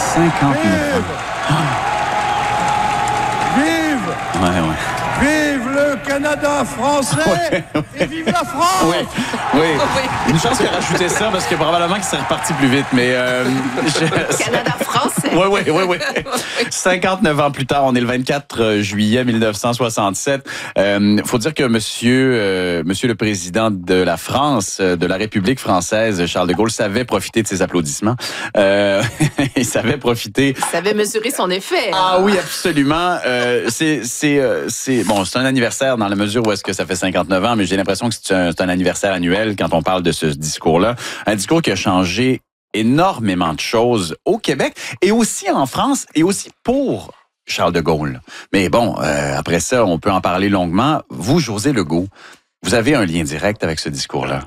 59 ans. Vive! Ouais. Vive le Canada français! Et vive la France! Oui. Une chance qu'il a rajouté ça parce que probablement qu'il serait reparti plus vite. Mais Canada français. Oui. 59 ans plus tard, on est le 24 juillet 1967. Faut dire que monsieur le président de la France, de la République française, Charles de Gaulle, savait profiter de ses applaudissements. Il savait profiter. Il savait mesurer son effet. Ah oui, absolument. C'est un anniversaire dans la mesure où est-ce que ça fait 59 ans, mais j'ai l'impression que c'est un anniversaire annuel quand on parle de ce discours-là. Un discours qui a changé énormément de choses au Québec et aussi en France et aussi pour Charles de Gaulle. Mais bon, après ça, on peut en parler longuement. Vous, José Legault, vous avez un lien direct avec ce discours-là.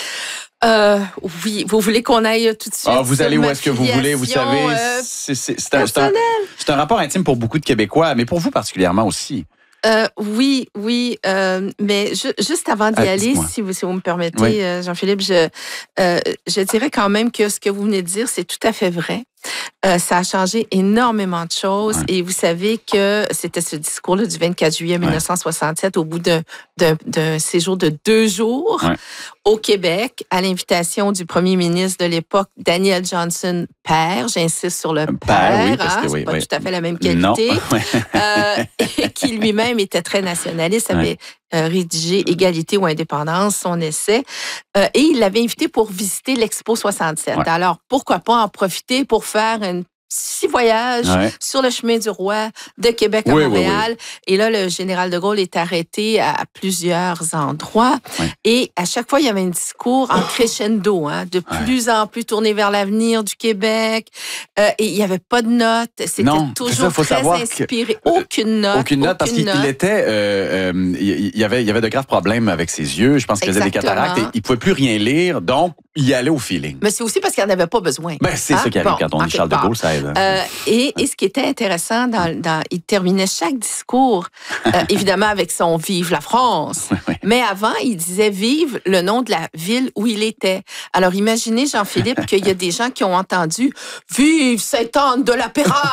Oui, vous voulez qu'on aille tout de suite? Vous allez où est-ce que vous voulez, vous savez. C'est un rapport intime pour beaucoup de Québécois, mais pour vous particulièrement aussi. Oui, mais juste avant d'y aller, si vous me permettez, Jean-Philippe, je dirais quand même que ce que vous venez de dire, c'est tout à fait vrai. Ça a changé énormément de choses et vous savez que c'était ce discours-là du 24 juillet 1967 au bout d'un séjour de 2 jours au Québec à l'invitation du premier ministre de l'époque, Daniel Johnson, père, j'insiste sur le père, c'est pas tout à fait la même qualité, et qui lui-même était très nationaliste, avait rédigé Égalité ou indépendance, son essai, et il l'avait invité pour visiter l'Expo 67. Alors, pourquoi pas en profiter pour faire un petit voyage sur le chemin du roi de Québec à Montréal. Et là, le général de Gaulle est arrêté à plusieurs endroits. Et à chaque fois, il y avait un discours en crescendo, de plus en plus tourné vers l'avenir du Québec. Et il n'y avait pas de notes. C'était toujours très inspiré. Aucune note. Parce qu'il était... il y avait de graves problèmes avec ses yeux. Je pense qu'il faisait des cataractes. Et il ne pouvait plus rien lire. Donc, il y allait au feeling. Mais c'est aussi parce qu'il n'en avait pas besoin. C'est ça qui arrive quand on est Charles de Gaulle, ça aide. Et ce qui était intéressant, il terminait chaque discours, évidemment avec son « Vive la France ». Mais avant, il disait « Vive le nom de la ville où il était ». Alors, imaginez, Jean-Philippe, qu'il y a des gens qui ont entendu « Vive Sainte-Anne de la Pérade »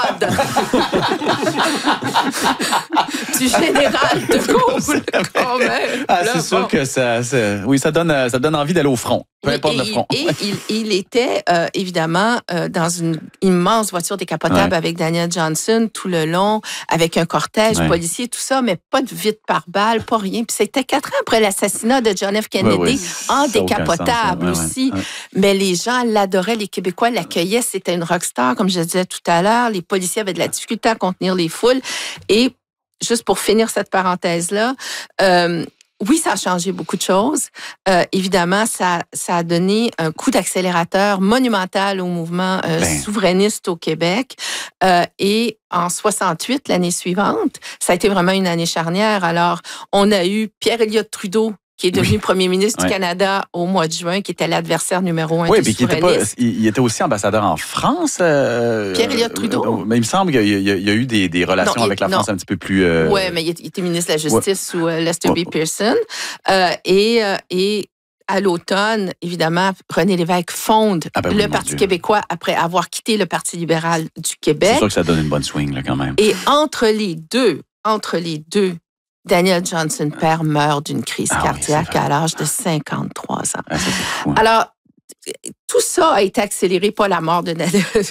du général de Gaulle. C'est sûr que ça donne envie d'aller au front. Peu importe le front. Et il était, évidemment, dans une immense voiture décapotable avec Daniel Johnson tout le long, avec un cortège policier, tout ça, mais pas de vitre par balle, pas rien. Puis c'était 4 ans après l'assassinat de John F. Kennedy, en décapotable aussi. Mais les gens l'adoraient, les Québécois l'accueillaient, c'était une rockstar, comme je disais tout à l'heure. Les policiers avaient de la difficulté à contenir les foules. Et juste pour finir cette parenthèse-là, oui, ça a changé beaucoup de choses. Évidemment, ça a donné un coup d'accélérateur monumental au mouvement souverainiste au Québec. Et en 68, l'année suivante, ça a été vraiment une année charnière. Alors, on a eu Pierre Elliott Trudeau, qui est devenu premier ministre du Canada au mois de juin, qui était l'adversaire numéro 1 des souverainistes. Il était aussi ambassadeur en France. Pierre Elliott Trudeau. Mais il me semble qu'il y a eu des relations avec la France un petit peu plus... Oui, mais il était ministre de la Justice sous Lester B. Pearson. Et à l'automne, évidemment, René Lévesque fonde le Parti québécois après avoir quitté le Parti libéral du Québec. C'est sûr que ça donne une bonne swing, là, quand même. Et entre les deux, Daniel Johnson, père, meurt d'une crise cardiaque à l'âge de 53 ans. C'est fou, Alors, tout ça a été accéléré, pas la mort de